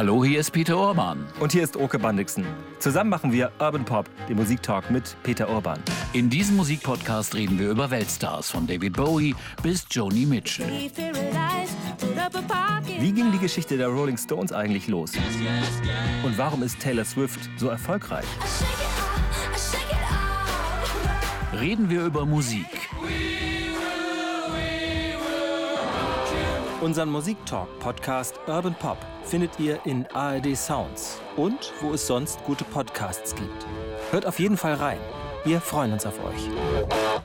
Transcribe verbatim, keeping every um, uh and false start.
Hallo, hier ist Peter Urban. Und hier ist Oke Bandixen. Zusammen machen wir Urban Pop, den Musiktalk mit Peter Urban. In diesem Musikpodcast reden wir über Weltstars, von David Bowie bis Joni Mitchell. Wie ging die Geschichte der Rolling Stones eigentlich los? Und warum ist Taylor Swift so erfolgreich? Reden wir über Musik. Unseren Musiktalk-Podcast Urban Pop findet ihr in A R D Sounds und wo es sonst gute Podcasts gibt. Hört auf jeden Fall rein. Wir freuen uns auf euch.